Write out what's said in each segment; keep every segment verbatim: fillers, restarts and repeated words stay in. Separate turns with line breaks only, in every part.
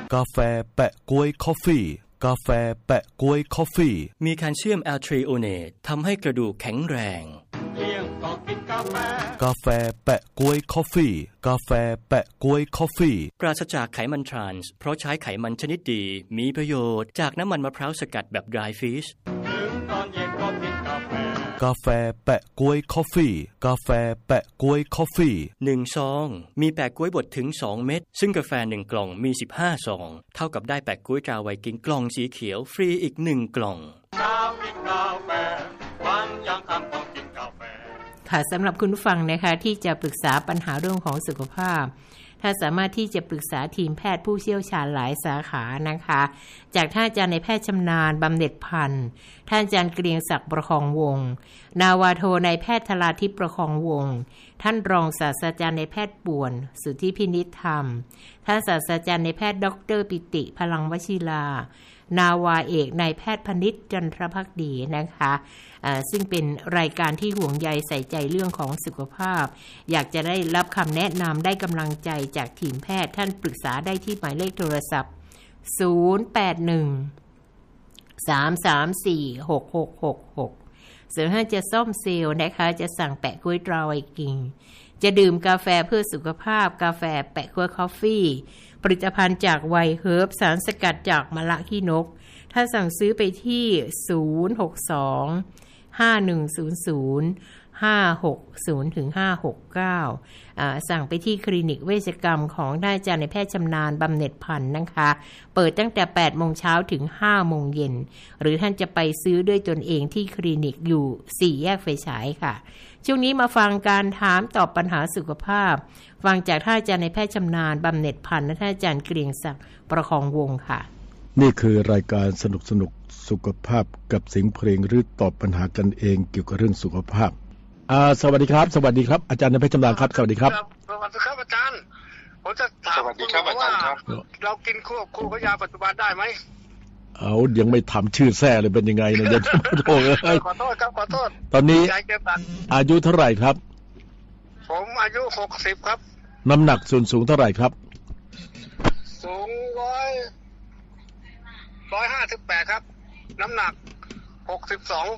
กาแฟแปะก๊วยคอฟฟี่กาแฟแปะก๊วยคอฟฟี่
มีแคลเซียมแอลทริโอเนตทำให้กระดูกแข็งแรง
เที่ยงก็กินกาแฟกาแฟแปะก๊วยคอฟฟี่กาแฟแปะก๊วยคอฟฟี่
ปราศจากไขมันทรานส์เพราะใช้ไขมันชนิดดีมีประโยชน์จากน้ำมันมะพร้าวสกัดแบบ dry fish ถึงตอนเย็นก็กินกาแฟ
กาแฟแปะก๊วยคอฟฟี่กาแฟแปะก๊วยคอฟฟี่
หนึ่งซองมีแปะก๊วยบดถึงสองเม็ดซึ่งกาแฟหนึ่งกล่องมีสิบห้าซองเท่ากับได้แปะก๊วยตราไวกิ้งกล่องสีเขียวฟรีอีกหนึ่งกล่องเช้ากินกาแฟ
วันยังค่ำต้องกินกาแฟค่ะสำหรับคุณผู้ฟังนะคะที่จะปรึกษาปัญหาเรื่องของสุขภาพถ้าสามารถที่จะปรึกษาทีมแพทย์ผู้เชี่ยวชาญหลายสาขานะคะจากท่านอาจารย์ในแพทย์ชำนาญบำเหน็จพันธ์ท่านอาจารย์เกรียงศักดิ์ประคองวงศ์นาวาโทนายแพทย์ธราทิพย์ประคองวงศ์ท่านรองศาสตราจารย์ในแพทย์ป่วนสุทธิพินิจธรรมท่านศาสตราจารย์ในแพทย์ดรปิติพลังวชิรานาวาเอกนายแพทย์พนิษฐ์จันทรภักดีนะคะซึ่งเป็นรายการที่ห่วงใยใส่ใจเรื่องของสุขภาพอยากจะได้รับคำแนะนำได้กำลังใจจากทีมแพทย์ท่านปรึกษาได้ที่หมายเลขโทรศัพท์ศูนย์ แปด หนึ่ง สาม สาม สี่ หก หก หก หกส่วนถ้าจะซ่อมเซลล์นะคะจะสั่งแปะกล้วยตราไวกิ้งจะดื่มกาแฟเพื่อสุขภาพกาแฟแปะกล้วยคอฟฟี่ผลิตภัณฑ์จากไวเฮิร์บสารสกัดจากมะละขี้นกถ้าสั่งซื้อไปที่ศูนย์ หก สอง ห้า หนึ่ง ศูนย์ ศูนย์ ห้า หก ศูนย์ ถึง ห้า หก เก้าอ่าสั่งไปที่คลินิกเวชกรรมของท่านอาจารย์ในแพทย์ชำนาญบำเหน็จพันธ์นะคะเปิดตั้งแต่ แปด โมงเช้าถึง ห้า โมงเย็นหรือท่านจะไปซื้อด้วยตนเองที่คลินิกอยู่สี่แยกไฟฉายค่ะช่วงนี้มาฟังการถามตอบปัญหาสุขภาพฟังจากท่านอาจารย์ในแพทย์ชำนาญบำเหน็จพันธ์และท่านอาจารย์เกรียงศักดิ์ประคองวงศ์ค่ะ
นี่คือรายการสนุกสนุกสุขภาพกับเสียงเพลงหรือตอบปัญหากันเองเกี่ยวกับเรื่องสุขภาพอ่าสวัสดีครับสวัสดีครับอาจารย์ในแพทย์ชำนาญครับสวัสดีครับ
สวัสดีครับอาจารย์ผมจะถามสวัสดีครับอาจารย์ครับเรากินควบคู่กับยาปัจจุบันได้ไหม
เอายังไม่ทำชื่อแท้เลยเป็นยังไงเนี่ยจะโทษเลย
ขอโทษครับขอโทษ
ตอนนี้อายุเท่าไหร่ครับ
ผมอายุหกสิบครับ
น้ำหนักส่วนสูงเท่าไหร่ครับ
สูงร้อยร้อยห้าสิบแปดครับน้ำหนักหกสิบสอง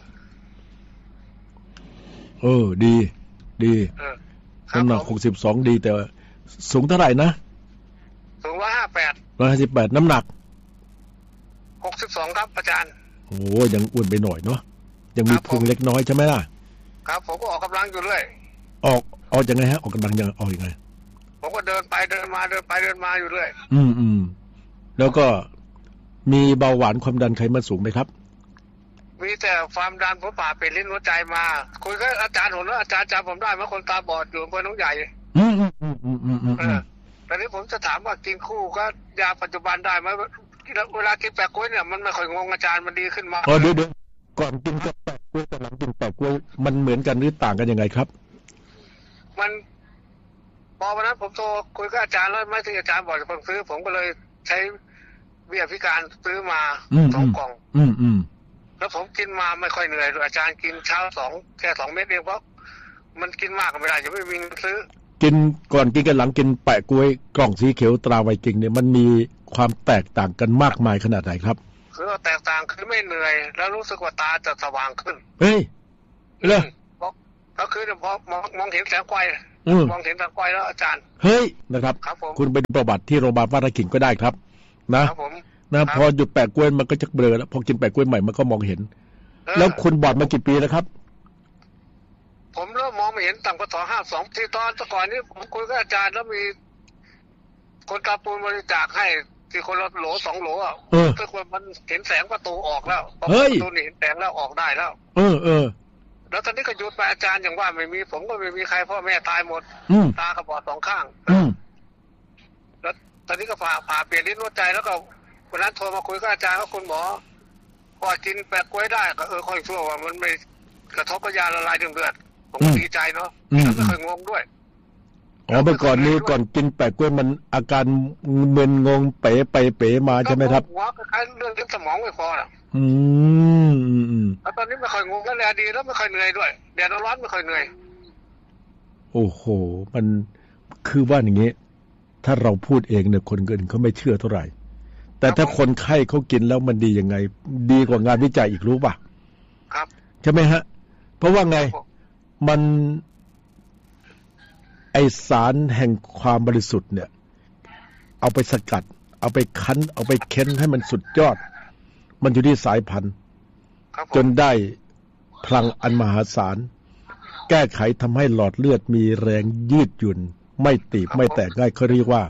เออดีดีน้ำหนักหกสิบสองดีแต่สูงเท่าไหร่นะ
สูงร้อยห้าแปด
ร้อยห้าสิบแปดน้ำหนัก
หกสิบสองครับอาจารย์
โอ้ยังอ้วนไปหน่อยเนาะยังมีพุงเล็กน้อยใช่ไหมล่ะ
ครับผมก็ออกกำลังอยู่เรื่อย
ออกออกยังไงฮะออกกำลังยังออกยังไง
ผมก็เดินไปเดินมาเดินไปเดินมาอยู่เรื่อย
อืมอืมแล้วก็มีเบาหวานความดันไขมันสูงไหมครับ
มีแต่ความดันผมป่าเป็นลิ้นหัวใจมาคุยกับอาจารย์ผมแล้วอาจารย์จำผมได้ไหมคนตาบอดอยู่อำเภอหนองใหญ่
อืมอืมอืมอืมอืมอืม
ตอนนี้ผมจะถามว่ากินคู่ก็ยาปัจจุบันได้ไหมเวลากินแปะกล้วยเนี่ยมันไม่ค่อยงงอาจารย์มันดีขึ้นมา
อ๋อเดี๋ยวเดี๋ยวก่อนกินกับแปะกล้วยกับหลังกินแปะกล้วยมันเหมือนกันหรือต่างกันยังไงครับ
มันพอวันนั้นผมโทรคุยกับอาจารย์แล้วไม่ที่อาจารย์บอกจะผมซื้อผมก็เลยใช้เบี้ยพิการซื้อมาสองกล่อง
อืมอืม
แล้วผมกินมาไม่ค่อยเหนื่อยเลยอาจารย์กินเช้าสองแค่สองเม็ดเองเพราะมันกินมากก็ไม่ได้จะไม่มีเงินซื้อ
กินก่อนกินกับหลังกินแปะกล้วยกล่องสีเขียวตราไวกิ้งเนี่ยมันมีความแตกต่างกันมากมายขนาดไหนครับ
คือแตกต่างคือไม่เหนื่อยแล้วรู้สึกว่าตาจะสว่างขึ้น
เฮ้ยเหรอ
ก็คือพอมองมองเห็นแสงไฟมองเห็นแสงไฟแล้วอาจารย์
เฮ้ยนะครับคุณไปดูประวัติที่โรงพยาบาลวาระขิงก็ได้ครับนะนะพอหยุดแปะกล้วยมันก็จะเบลอแล้วพอกินแปะกล้วยใหม่มันก็มองเห็นแล้วคุณบอดมากี่ปีแล้วครับ
ผมเริ่มมองไม่เห็นต่ำกว่าสองห้าสองที่ตอนก่อนนี้ผมคุยกับอาจารย์แล้วมีคนตาปูนบริจาคให้ที่คนละโหลสองโหลอ่ะทุกคนมันเห็นแสงประตูออกแล้วประตูนี่เห็นแสงแล้วออกได้แล้ว
เออเออ
แล้วตอนนี้ก็หยุดไปอาจารย์อย่างว่าไม่มีผมก็ไม่มีใครพ่อแม่ตายหมดตากระบอดสองข้างแล้วตอนนี้ก็ผ่าผ่าเปลี่ยนลิ้นหัวใจแล้วก็วันนั้นโทรมาคุยกับอาจารย์ก็คุณหมอพอกินแปะกล้วยได้ก็เออค่อยชั่วว่ามันไม่กระทบกับยาละลายเลือดผมก็ดีใจเนาะไม่เคยงงด้วย
อ๋อเมื่อก่อนนี้ก่อนกินแปะกล้วยมันอาการมึนงงเป๋ไปเป๋มาใช่ไหมครับ
หัวคล้ายๆเรื่องสมองไม่พออ่ะ
อืม
แล้วตอนนี้ไม่ค่อยงงแล้วแลดีแล้วไม่ค่อยเหนื่อยด้วยแดดร้อนไม่ค่อยเหนื่อย
โอ้โหมันคือว่าอย่างงี้ถ้าเราพูดเองเนี่ยคนอื่นเขาไม่เชื่อเท่าไหร่แต่ถ้าคนไข้เขากินแล้วมันดียังไงดีกว่างานวิจัยอีกรู้ป่ะ
ครับ
ใช่ไหมฮะเพราะว่าไงมันไอสารแห่งความบริสุทธิ์เนี่ยเอาไปสกัดเอาไปคั้นเอาไปเค้นให้มันสุดยอดมันอยู่ที่สายพันธุ์จนได้พลังอันมหาศาลแก้ไขทำให้หลอดเลือดมีแรงยืดหยุ่นไม่ตีบไม่แตกง่ายเขาเรียกว่า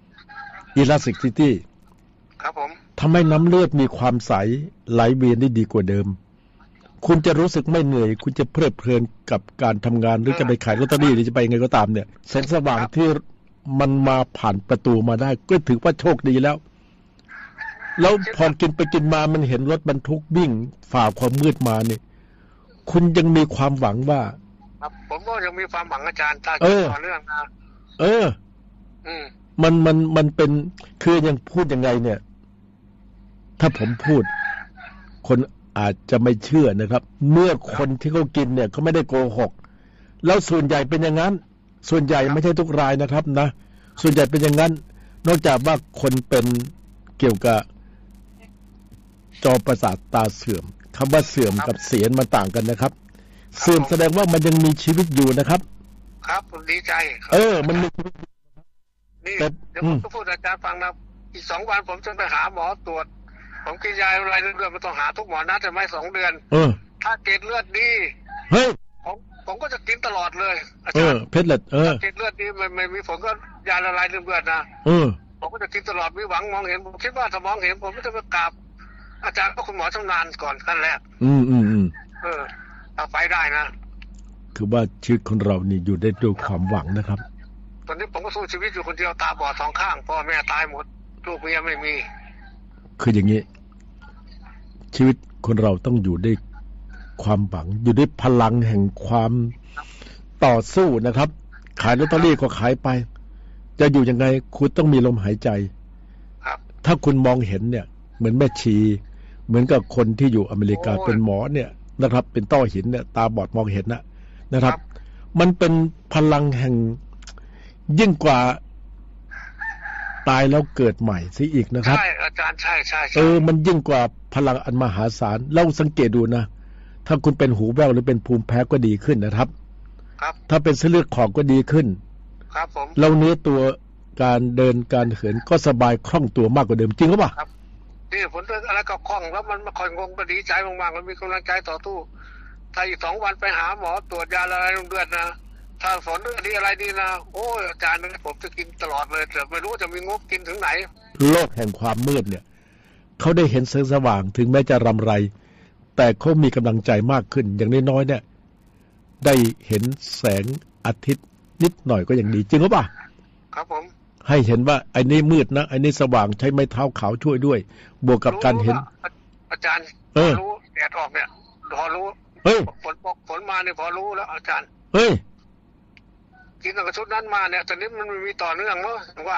elasticity
ครับผม
ทำให้น้ำเลือดมีความใสไหลเวียนได้ดีกว่าเดิมคุณจะรู้สึกไม่เหนื่อยคุณจะเพลิดเพลินกับการทำงานหรือจะไปขายลอตเตอรี่หรือจะไปยังไงก็ตามเนี่ยแสงสว่างที่มันมาผ่านประตูมาได้ก็ถือว่าโชคดีแล้วแล้วพอกินไปกินมามันเห็นรถบรรทุกวิ่งฝ่าความมืดมาเนี่ยคุณยังมีความหวังว่า
ครับผมก็ยังมีความหวังอาจารย์ถ้าต่อเรื่องนะ
เออ
อืม
มันมันมันเป็นคือยังพูดยังไงเนี่ยถ้าผมพูดคนอาจจะไม่เชื่อนะครับเมื่อคนที่เขากินเนี่ยเขาไม่ได้โกหกแล้วส่วนใหญ่เป็นอย่างนั้นส่วนใหญ่ไม่ใช่ทุกรายนะครับนะส่วนใหญ่เป็นอย่างนั้นนอกจากว่าคนเป็นเกี่ยวกับจอประสาทตาเสื่อมคำว่าเสื่อมกับเสียมันต่างกันนะครับเสื่อมแสดงว่ามันยังมีชีวิตอยู่นะครับ
ครับผมดีใจ
เออมันมีชีวิต
นี่เดี๋ยวผมจะพูดอาจารย์ฟังนะอีกสองวันผมจะไปหาหมอตรวจผมกินยาอะไรเลือดไม่ต้องหาทุกหมอนัดแต่ไม่สองเดือน
เออ
ถ้าเกล็ดเลือดดี
เฮ้ย
ผมผมก็จะกินตลอดเลย
อาจารย์เพชรเลือดเออ
เกล็ดเลือดดีไม่ไม่มีผลก็ยาละลายเลือดนะ
เออ
ผมก็จะกินตลอดมีหวังมองเห็นผมคิดว่าถ้ามองเห็นผมก็จะไปกราบอาจารย์ก็คุณหมอชำนาญก่อนขั้นแรก
อืมอืมอืม
เออเอาไปได้นะ
คือว่าชีวิตคนเรานี่อยู่ได้ด้วยความหวังนะครับ
ตอนนี้ผมก็สู้ชีวิตอยู่คนเดียวตาบอดสองข้างพ่อแม่ตายหมดลูกเมียไม่มี
คืออย่างนี้ชีวิตคนเราต้องอยู่ด้วยความหวังอยู่ด้วยพลังแห่งความต่อสู้นะครับขายลอตเตอรี่ก็ขายไปจะอยู่ยังไงคุณต้องมีลมหายใจถ้าคุณมองเห็นเนี่ยเหมือนแม่ชีเหมือนกับคนที่อยู่อเมริกาเป็นหมอเนี่ยนะครับเป็นต้อหินเนี่ยตาบอดมองเห็นนะนะครับมันเป็นพลังแห่งยิ่งกว่าตายแล้วเกิดใหม่ซิอีกนะครับ
ใช่อาจารย์ใช่ใช่
เออมันยิ่งกว่าพลังอันมหาศาลเราสังเกตดูนะถ้าคุณเป็นหูแว่วหรือเป็นภูมิแพ้ก็ดีขึ้นนะครับ
ครับ
ถ้าเป็นเส้นเลือดขอดก็ดีขึ้น
ครับผม
เราเนื้อตัวการเดินการเหินก็สบายคล่องตัวมากกว่าเดิมจริงหรือเปล่า
ครับนี่ผลเรื่องอะไรก็คล่องแล้วมันไม่ค่อยงงก็ดีใจมากๆมันมีกำลังใจต่อสู้ถ้าอีกสองวันไปหาหมอตรวจยาอะไรเลือดนะถ้าฝนเลือดดีอะไรดีนะโอ้ยอาจารย์นึกผมจะกินตลอดเลยแต่ไม่รู้จะมีงบกินถึงไหน
โลกแห่งความมืดเนี่ยเขาได้เห็นแสงสว่างถึงแม้จะรำไรแต่เขามีกำลังใจมากขึ้นอย่างน้อยๆเนี่ยได้เห็นแสงอาทิตย์นิดหน่อยก็ยังดีจริงหรือเปล่า
ครับผม
ให้เห็นว่าไอ้นี่มืดนะไอ้นี่สว่างใช้ไม้เท้าขาวช่วยด้วยบวกกับการเห็น
อาจารย์
เออ
รู้แดดออกเนี่ยพอรู้
เฮ้ย
ฝนตกฝนมาเนี่ยพอรู้แล้วอาจารย์
เฮ้ย
กินตั้งแต่ชุดนั้นมาเนี่ยตอนนี้มันมีต่อเนื่องเนอะว่า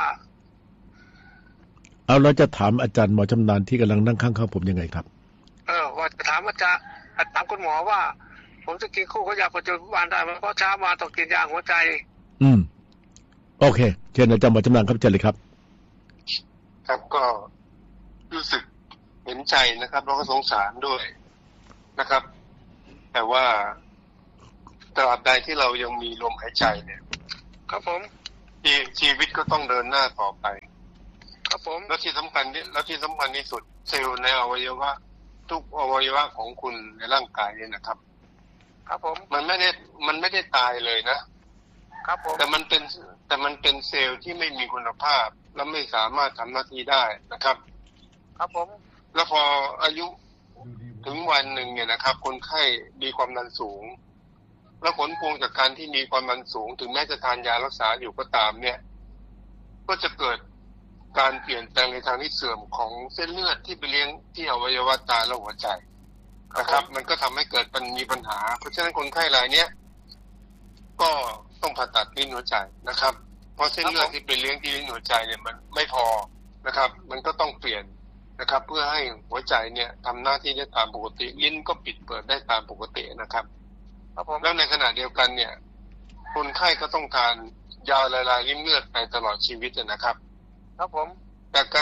เอาเราจะถามอาจารย์หมอชำนาญที่กำลังนั่งข้างๆผมยังไงครับ
เออว่าจะถามอาจารย์ถามคุณหมอว่าผมจะกินคู่กับยาปัจจุบันได้ไหมเพราะเช้ามาต้องกินยาหัวใจ
อืมโอเคเชิญอาจารย์หมอชำนาญครับเชิญเลยครับ
ครับก็รู้สึกเห็นใจนะครับแล้วก็สงสารด้วยนะครับแต่ว่าตราบใดที่เรายังมีลมหายใจเนี่ย
ครับผม
ชีวิตก็ต้องเดินหน้าต่อไป
ครับผม
แล้วที่สำคัญที่แล้วที่สำคัญที่สุดเซลล์ในอวัยวะทุกอวัยวะของคุณในร่างกายเนี่ยนะครับ
ครับผม
มันไม่ได้มันไม่ได้ตายเลยนะครับผมแต่มันเป็นแต่มันเป็นเซลล์ที่ไม่มีคุณภาพและไม่สามารถทำหน้าที่ได้นะครับ
ครับผม
แล้วพออายุถึงวันหนึ่งเนี่ยนะครับคนไข้มีความดันสูงแล้วผลพวงจากการที่มีความดันสูงถึงแม้จะทานยารักษาอยู่ก็ตามเนี่ยก็จะเกิดการเปลี่ยนแปลงในทางที่เสื่อมของเส้นเลือดที่ไปเลี้ยงที่อวัยวะตาและหัวใจนะครับมันก็ทำให้เกิดมันมีปัญหาเพราะฉะนั้นคนไข้รายเนี้ยก็ต้องผ่าตัดลิ้นหัวใจนะครับเพราะเส้นเลือดที่ไปเลี้ยงที่ลิ้นหัวใจเนี่ยมันไม่พอนะครับมันก็ต้องเปลี่ยนนะครับเพื่อให้หัวใจเนี่ยทำหน้าที่ได้ตามปกติลิ้นก็ปิดเปิดได้ตามปกตินะครับแล้วในขณะเดียวกันเนี่ยคนไข้ก็ต้องทานยาละลายริ่มเลือดไปตลอดชีวิตนะครับ
ครับผม
แต่แต่ก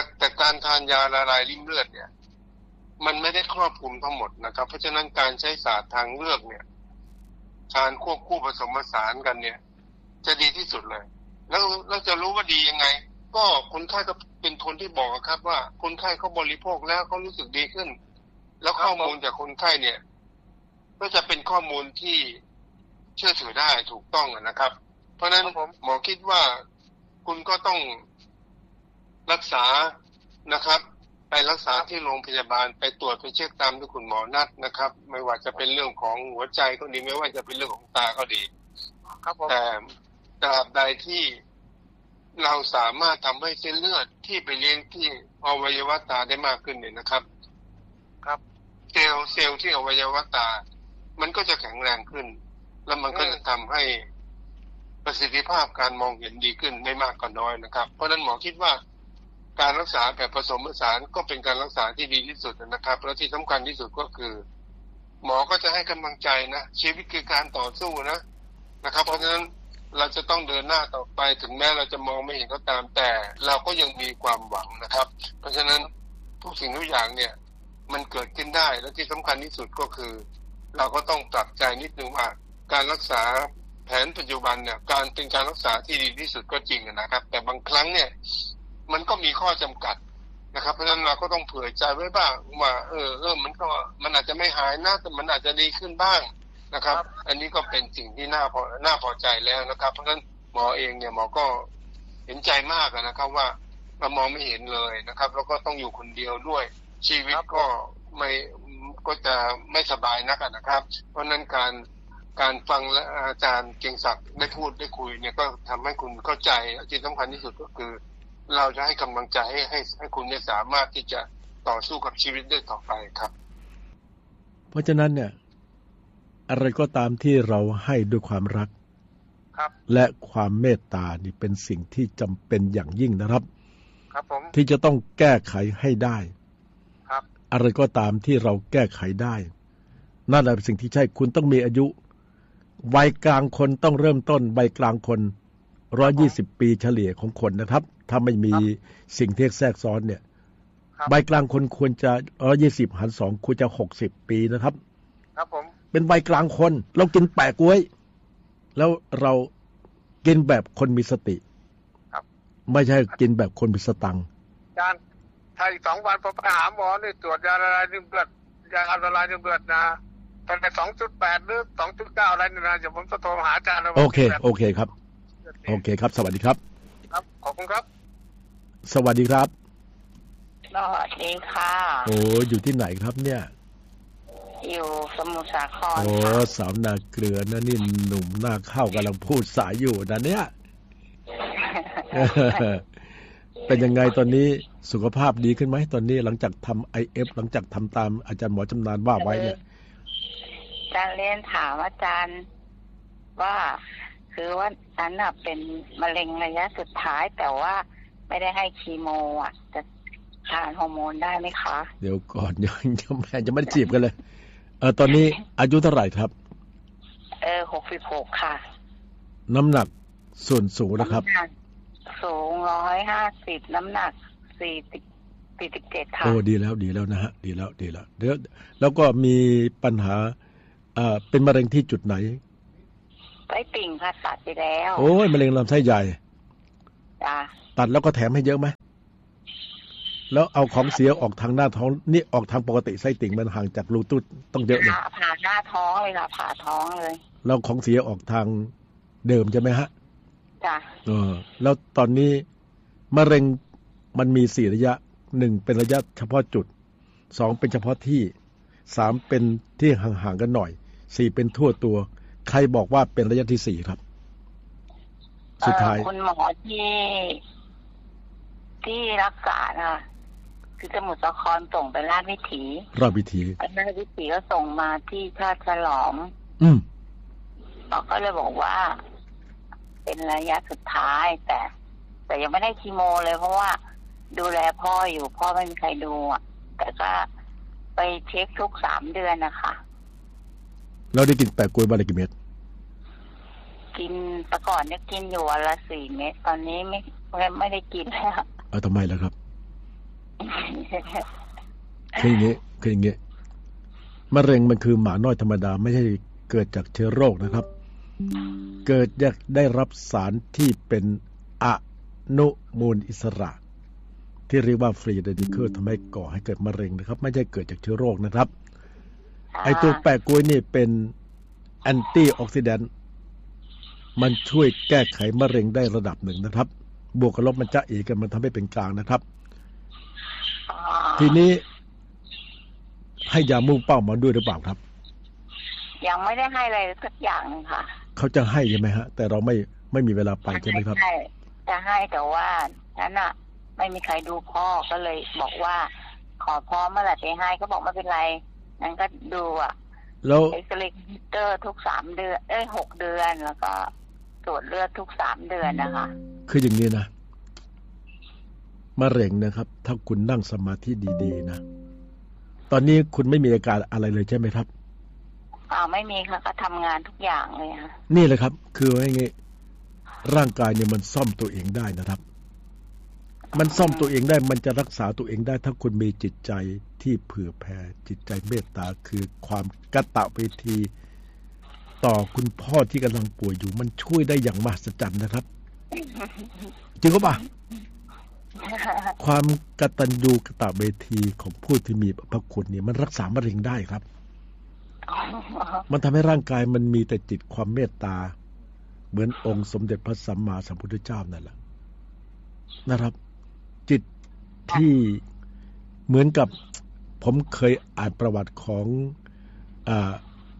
การทานยาละลายริ่มเลือดเนี่ยมันไม่ได้ครอบคลุมทั้งหมดนะครับเพราะฉะนั้นการใช้ศาสตร์ทางเลือกเนี่ยการควบคู่ผสมผสานกันเนี่ยจะดีที่สุดเลยแล้วเราจะรู้ว่าดียังไงก็คนไข้ก็เป็นคนที่บอกครับว่าคนไข้เขาบริโภคแล้วเขารู้สึกดีขึ้นแล้วข้อมูลจากคนไข้เนี่ยก็จะเป็นข้อมูลที่เชื่อถือได้ถูกต้องนะครับเพราะฉะนั้นหมอคิดว่าคุณก็ต้องรักษานะครับไปรักษาที่โรงพยาบาลไปตรวจไปเช็คตามที่คุณหมอนัดนะครับไม่ว่าจะเป็นเรื่องของหัวใจก็ดีไม่ว่าจะเป็นเรื่องของตาก็ดีครับแต่ตราบใดที่เราสามารถทำให้เส้นเลือดที่ไปเลี้ยงที่อวัยวะตาได้มากขึ้นเนี่ยนะครับครับเซลล์เซลล์ที่อวัยวะตามันก็จะแข็งแรงขึ้นแล้วมันก็จะทำให้ประสิทธิภาพการมองเห็นดีขึ้นไม่มากก็น้อยนะครับเพราะฉะนั้นหมอคิดว่าการรักษาแบบผสมผสานก็เป็นการรักษาที่ดีที่สุดนะครับและที่สำคัญที่สุดก็คือหมอก็จะให้กำลังใจนะชีวิตคือการต่อสู้นะนะครับเพราะฉะนั้นเราจะต้องเดินหน้าต่อไปถึงแม้เราจะมองไม่เห็นก็ตามแต่เราก็ยังมีความหวังนะครับเพราะฉะนั้นทุกสิ่งทุกอย่างเนี่ยมันเกิดขึ้นได้และที่สำคัญที่สุดก็คือเราก็ต้องปรับใจนิดนึงว่าการรักษาแผนปัจจุบันเนี่ยการเป็นการรักษาที่ดีที่สุดก็จริงนะครับแต่บางครั้งเนี่ยมันก็มีข้อจำกัดนะครับเพราะฉะนั้นเราก็ต้องเผื่อใจไว้บ้างว่าเออเออมันก็มันอาจจะไม่หายนะแต่มันอาจจะดีขึ้นบ้างนะครับอันนี้ก็เป็นสิ่งที่น่าพอน่าพอใจแล้วนะครับเพราะฉะนั้นหมอเองเนี่ยหมอก็เห็นใจมากนะครับว่าเรามองไม่เห็นเลยนะครับแล้วก็ต้องอยู่คนเดียวด้วยชีวิตก็ไม่ก็จะไม่สบายนักนะครับเพราะฉะนั้นการการฟังและอาจารย์เกียงศักดิ์ได้พูดได้คุยเนี่ยก็ทำให้คุณเข้าใจที่สำคัญที่สุดก็คือเราจะให้กำลังใจให้ให้ให้คุณเนี่ยสามารถที่จะต่อสู้กับชีวิตได้ต่อไปครับ
เพราะฉะนั้นเนี่ยอะไรก็ตามที่เราให้ด้วยความรักครับและความเมตตานี่เป็นสิ่งที่จำเป็นอย่างยิ่งนะครับครับผมที่จะต้องแก้ไขให้ได้ครับอะไรก็ตามที่เราแก้ไขได้นั่นแหละเป็นสิ่งที่ใช่คุณต้องมีอายุวัยกลางคนต้องเริ่มต้นวัยกลางคนหนึ่งร้อยยี่สิบปีเฉลี่ยของคนนะครับถ้าไม่มีสิ่งที่แทรกซ้อนเนี่ยวัยกลางคนควรจะหนึ่งร้อยยี่สิบหารสองควรจะหกสิบปีนะครับครับผมเป็นวัยกลางคนเรากินแปะกล้วยแล้วเรากินแบบคนมีสติครับไม่ใช่กินแบบคนมีสตังค์
อาจารย์ถ้าอีกสองวันผมไปหาหมอนี่ตรวจยาละลายริ่มเลือดยาละลายริ่มเลือดนะเป็นไป สองจุดแปด หรือ สองจุดเก้า อะไรนี่นะเดี๋ยวผมจะโทรหาอาจารย์แล้ว
โอเคโอเคครับโอเคครับสวัสดีครับ
ครับขอบคุณครับ
สวัสดีครับ
สวัสดีค่ะ
โอ้อยู่ที่ไหนครับเนี่ย
อยู่สมุทรสาคร
โอ้สาวนาเกลือนะนี่หนุ่มหน้าเข้ากำลังพูดสายอยู่นะเนี่ย เป็นยังไงตอนนี้สุขภาพดีขึ้นไหมตอนนี้หลังจากทำ ไอ เอฟ หลังจากทำตามอาจารย์หมอชำนาญว่าไว้เนี่ย
อาจารย์เรียนถามอาจารย์ว่าคือว่าฉันน่ะเป็นมะเร็งระยะสุดท้ายแต่ว่าไม่ได้ให้คีโมอ่ะจะทานฮอร์โมนได้ไหมคะ
เดี๋ยวก่อนยังยังไม่จะไม่ได้จีบกันเลยเออตอนนี้อายุเท่าไหร่ครับ
เออหกสิบหกค่ะ
น้ำหนักส่วนสูงนะครับ
สูงร้อยห้าสิบน้ำหนักสี่สิบสี่สิบเจ็ดค่ะ
โอ้ดีแล้วดีแล้วนะฮะดีแล้วดีแล้วเดี๋ยวแล้วก็มีปัญหาอ่าเป็นมะเร็งที่จุดไหน
ไส้ติ่งค่ะตัดไปแล้ว
โอ้ยมะเร็งลำไส้ใหญ่
จ้ะ
ตัดแล้วก็แถมให้เยอะไหมแล้วเอาของเสียออกทางหน้าท้องนี่ออกทางปกติไส้ติ่งมันห่างจากรูตุ้ดต้องเยอะเลย
ผ่าผ่าหน้าท้องเลยค่ะผ่าท้องเลย
แล้วของเสียออกทางเดิมใช่ไหมฮะ
จ้ะ
เออแล้วตอนนี้มะเร็งมันมีสี่ระยะหนึ่งเป็นระยะเฉพาะจุดสองเป็นเฉพาะที่สามเป็นที่ห่างๆกันหน่อยสี่เป็นทั่วตัวใครบอกว่าเป็นระยะที่สี่ครับ
สุดท้ายคุณหมอที่ที่รักษาน่ะคือสมุทรสาครส่งไปราชวิถี
ราชวิถี
ราชวิถีก็ส่งมาที่ชาติฉลอง
อืม
เขาก็เลยบอกว่าเป็นระยะสุดท้ายแต่แต่ยังไม่ได้คีโมเลยเพราะว่าดูแลพ่ออยู่พ่อไม่มีใครดูอ่ะแต่ก็ไปเช็คทุกสามเดือนนะคะ
เราได้กินแปะกล้วยวันละกี่เม็ด
กินแต่ก่อนเนี่ยกินอยู่วันละสี่เม็ดตอนนี้ไม่ไม่ได้กินแล้ว
เอาทำไมล่ะครับคืออย่างนี้คืออย่างนี้มะเร็งมันคือหมาน้อยธรรมดาไม่ใช่เกิดจากเชื้อโรคนะครับเกิดจากได้รับสารที่เป็นอนุมูลอิสระที่เรียกว่าฟรีเรดิเคิลทำให้ก่อให้เกิดมะเร็งนะครับไม่ใช่เกิดจากเชื้อโรคนะครับไอตัวแปะกล้วยนี่เป็นแอนตี้ออกซิแดนต์มันช่วยแก้ไขมะเร็งได้ระดับหนึ่งนะครับบวกกับลบมันจะเอกันมันทำให้เป็นกลางนะครับทีนี้ให้ยามุ่งเป้ามาด้วยหรือเปล่าครับ
ยังไม่ได้ให้อะไรสักอย่างนึงค่ะ
เขาจะให้ใช่ไหมฮะแต่เราไม่ไม่มีเวลาไปใช่ไหมครับ
ใช่จะให้แต่ว่านั้นอ่ะไม่มีใครดูพ่อก็เลยบอกว่าขอพ่อเมื่อไหร่ไปให้ก็บอกไม่เป็นไรนั้นก็ดูอ่ะ
แล้ว
เอ็กซเรย์คอมพิวเตอร์ทุกสามเดือนเอ้ยหกเดือนแล้วก็ตรวจเลือดทุกสามเดือนนะคะ
คืออย่างนี้นะมะเร็งนะครับถ้าคุณนั่งสมาธิดีๆนะตอนนี้คุณไม่มีอาการอะไรเลยใช่ไหมครับ
อ่าไม่มีค่ะก็ทำงานทุกอย่างเลยค่ะ
นี่แหละครับคือว่าอย่างงี้ร่างกายเนี่ยมันซ่อมตัวเองได้นะครับมันซ่อมตัวเองได้มันจะรักษาตัวเองได้ถ้าคุณมีจิตใจที่เผื่อแผ่จิตใจเมตตาคือความกตเวทีต่อคุณพ่อที่กำลังป่วยอยู่มันช่วยได้อย่างมหัศจรรย์นะครับจริงป่ะความกตัญญูกตเวทีของผู้ที่มีพระคุณเนี่ยมันรักษามะเร็งได้ครับมันทำให้ร่างกายมันมีแต่จิตความเมตตาเหมือนองค์สมเด็จพระสัมมาสัมพุทธเจ้านั่นแหละนะครับจิตที่เหมือนกับผมเคยอ่านประวัติของอ่า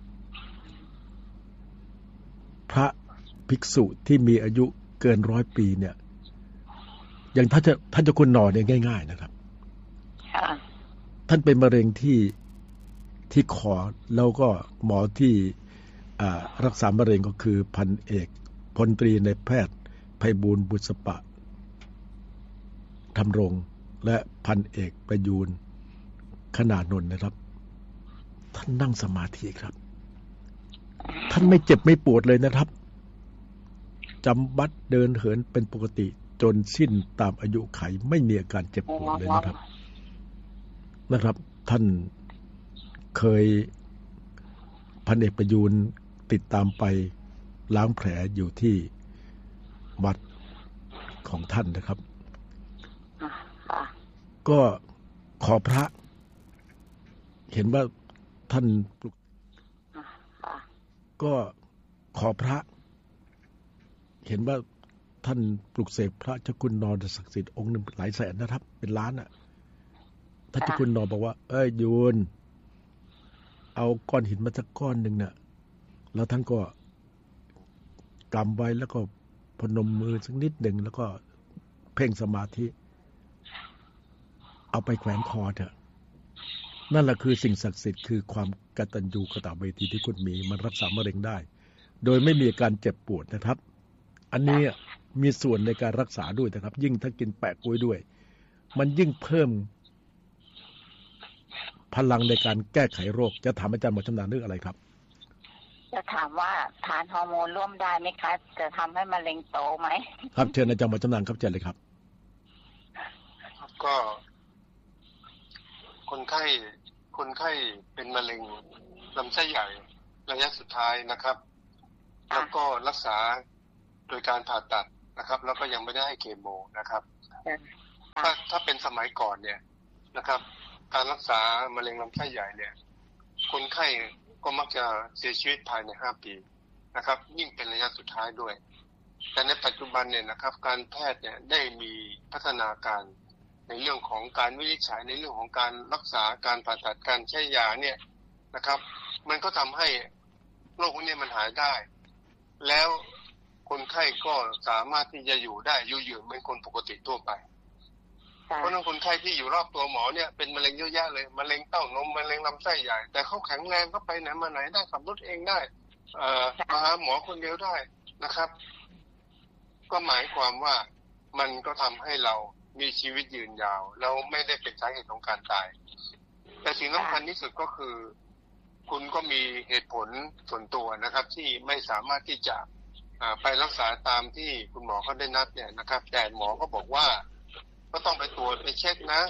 พระภิกษุที่มีอายุเกินร้อยปีเนี่ยอย่างท่านจะท่านเจ้าคุณนอนเนี่ยง่ายๆนะครับท่านเป็นมะเร็งที่ที่คอแล้วก็หมอที่รักษามะเร็งก็คือพันเอกพลตรีในแพทย์ไพบูลย์บุษปะธรรมรงค์และพันเอกประยูรขนานนท์นะครับท่านนั่งสมาธิครับท่านไม่เจ็บไม่ปวดเลยนะครับจำบัดเดินเหินเป็นปกติจนสิ้นตามอายุไขไม่มีอาการเจ็บปวดเลยนะครับนะครับท่านเคยพันเอกประยูรติดตามไปล้างแผลอยู่ที่วัดของท่านนะครับก็ขอพระเห็นว่าท่านปลุกก็ขอพระเห็นว่าท่านปลุกเสกพระเจ้าคุณนอนศักดิ์สิทธิ์องค์หนึ่งหลายแสนนะครับเป็นล้านอ่ะท่านเจ้าคุณนอนบอกว่าเอ้ยโยนเอาก้อนหินมาสักก้อนหนึ่งน่ะแล้วท่านก็กำไว้แล้วก็พนมมือสักนิดหนึ่งแล้วก็เพ่งสมาธิเอาไปแขวนคอเถอะนั่นแหละคือสิ่งศักดิ์สิทธิ์คือความกตัญญูกตเวทีที่คุณมีมันรักษามะเร็งได้โดยไม่มีอาการเจ็บปวดนะครับอันนี้มีส่วนในการรักษาด้วยนะครับยิ่งถ้ากินแปะกล้วยด้วยมันยิ่งเพิ่มพลังในการแก้ไขโรคจะถามอาจารย์หมอชำนาญเรื่องอะไรครับ
จะถามว่าทานฮอร์โมนร่วมได้ไหมคะจะทำให้มะเร็งโตไหม
ครับเชิญอาจารย์หมอชำนาญครับเชิญเลยครับ
ก็คนไข้คนไข้เป็นมะเร็งลำไส้ใหญ่ระยะสุดท้ายนะครับแล้วก็รักษาโดยการผ่าตัดนะครับแล้วก็ยังไม่ได้ให้เคโมนะครับถ้าถ้าเป็นสมัยก่อนเนี่ยนะครับการรักษามะเร็งลำไส้ใหญ่เนี่ยคนไข้ก็มักจะเสียชีวิตภายในห้าปีนะครับยิ่งเป็นระยะสุดท้ายด้วยแต่ในปัจจุบันเนี่ยนะครับการแพทย์เนี่ยได้มีพัฒนาการในเรื่องของการวินิจฉัยในเรื่องของการรักษาการผ่าตัดการใช้ยาเนี่ยนะครับมันก็ทำให้โรคพวกนี้มันหายได้แล้วคนไข้ก็สามารถที่จะอยู่ได้อยู่ยืนเหมือนคนปกติทั่วไปเพราะนั้นคนไข้ที่อยู่รอบตัวหมอเนี่ยเป็นมะเร็งเยอะแยะเลยมะเร็งเต้านมมะเร็งลำไส้ใหญ่แต่เขาแข็งแรงก็ไปไหนมาไหนได้ขับรถเองได้เอ่อมาหาหมอคนเดียวได้นะครับก็หมายความว่ามันก็ทำให้เรามีชีวิตยืนยาวเราไม่ได้เป็นสาเหตุของการตายแต่สิ่งสำคัญที่สุดก็คือคุณก็มีเหตุผลส่วนตัวนะครับที่ไม่สามารถที่จะไปรักษาตามที่คุณหมอเขาได้นัดเนี่ยนะครับแต่หมอก็บอกว่าก็ต้องไปตรวจไปเช็คนะเพราะ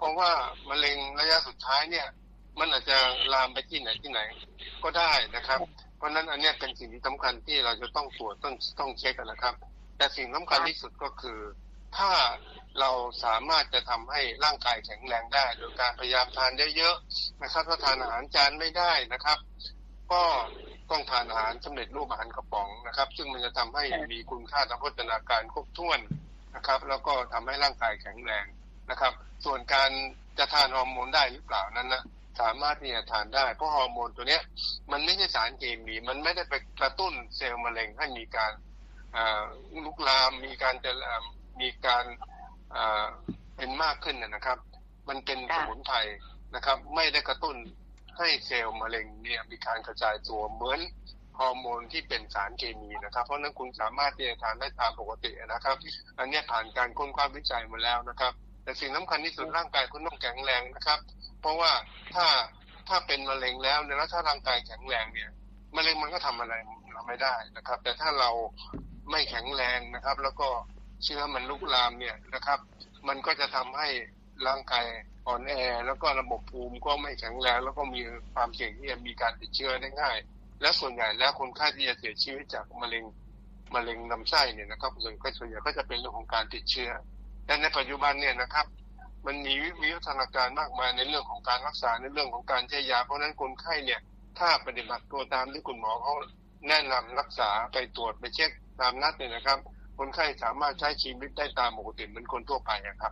ความว่ามะเร็งระยะสุดท้ายเนี่ยมันอาจจะลามไปที่ไหนที่ไหนก็ได้นะครับเพราะนั้นอันนี้เป็นสิ่งที่สำคัญที่เราจะต้องตรวจต้องต้องเช็คกันนะครับแต่สิ่งสำคัญที่สุดก็คือถ้าเราสามารถจะทำให้ร่างกายแข็งแรงได้โดยการพยายามทานเยอะๆนะครับถ้าทานอาหารจานไม่ได้นะครับก็ต้องทานอาหารสำเร็จรูปอาหารกระป๋องนะครับซึ่งมันจะทำให้มีคุณค่าทางโภชนาการครบถ้วนนะครับแล้วก็ทำให้ร่างกายแข็งแรงนะครับส่วนการจะทานฮอร์โมนได้หรือเปล่านั้นนะสามารถที่จะทานได้เพราะฮอร์โมนตัวเนี้ยมันไม่ใช่สารเคมีมันไม่ได้ไปกระตุ้นเซลล์มะเร็งให้มีการลุกลามมีการจะมีการเป็นมากขึ้นนะครับมันเป็นสมุนไพรนะครับไม่ได้กระตุ้นให้เซลล์มะเร็งเนี่ยมีการกระจายตัวเหมือนฮอร์โมนที่เป็นสารเคมีนะครับเพราะนั้นคุณสามารถที่จะทานได้ตามปกตินะครับอันนี้ผ่านการค้นคว้าวิจัยมาแล้วนะครับแต่สิ่งสำคัญที่สุดร่างกายคุณต้องแข็งแรงนะครับเพราะว่าถ้าถ้าเป็นมะเร็งแล้วเนี่ยแล้วถ้าร่างกายแข็งแรงเนี่ยมะเร็งมันก็ทำอะไรเราไม่ได้นะครับแต่ถ้าเราไม่แข็งแรงนะครับแล้วก็เชื้อมันลุกลามเนี่ยนะครับมันก็จะทำให้ร่างกายอ่อนแอแล้วก็ระบบภูมิก็ไม่แข็งแรงแล้วก็มีความเสี่ยงที่จะมีการติดเชื้อได้ง่ายและส่วนใหญ่แล้วคนไข้ที่จะเสียชีวิตจากมะเร็งมะเร็งลำไส้เนี่ยนะครับส่วนใหญ่ส่วนใหญ่ก็จะเป็นเรื่องของการติดเชื้อแต่ในปัจจุบันเนี่ยนะครับมันมีวิวัฒนาการมากมายในเรื่องของการรักษาในเรื่องของการใช้ยาเพราะฉะนั้นคนไข้เนี่ยถ้าปฏิบัติตัวตามที่คุณหมอเขาแนะนำรักษาไปตรวจไปเช็คตามนัดเนี่ยนะครับคนไข้สามารถใช้ชีวิตได้ตามปกติเหมือนคนทั่วไปครับ